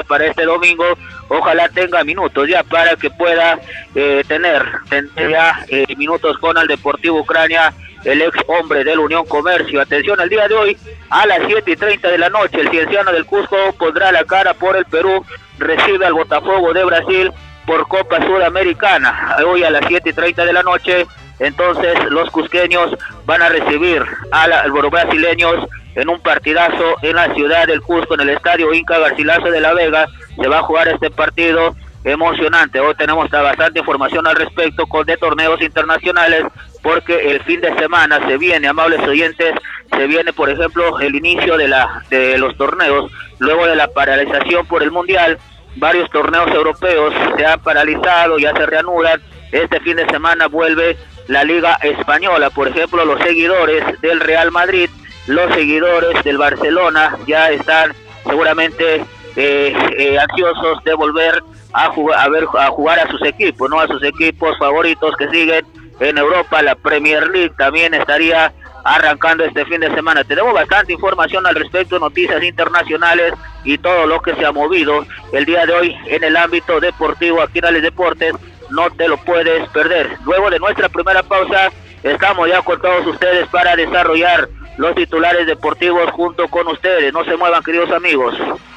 para este domingo. Ojalá tenga minutos ya para que pueda tener ya minutos con el Deportivo Ucrania, el ex hombre del Unión Comercio. Atención, el día de hoy a las 7:30 de la noche, el Cienciano del Cusco pondrá la cara por el Perú, recibe al Botafogo de Brasil por Copa Sudamericana. Hoy a las 7:30 de la noche, entonces los cusqueños van a recibir a los brasileños en un partidazo en la ciudad del Cusco, en el estadio Inca Garcilaso de la Vega. Se va a jugar este partido emocionante. Hoy tenemos bastante información al respecto de torneos internacionales, porque el fin de semana se viene, amables oyentes, se viene por ejemplo el inicio de los torneos, luego de la paralización por el Mundial. Varios torneos europeos se han paralizado, ya se reanudan. Este fin de semana vuelve la Liga Española, por ejemplo, los seguidores del Real Madrid, los seguidores del Barcelona ya están seguramente ansiosos de volver a jugar a sus equipos, ¿no? A sus equipos favoritos que siguen en Europa. La Premier League también estaría arrancando este fin de semana. Tenemos bastante información al respecto, noticias internacionales y todo lo que se ha movido el día de hoy en el ámbito deportivo aquí en Alex Deportes. No te lo puedes perder. Luego de nuestra primera pausa, estamos ya con todos ustedes para desarrollar los titulares deportivos junto con ustedes. No se muevan, queridos amigos.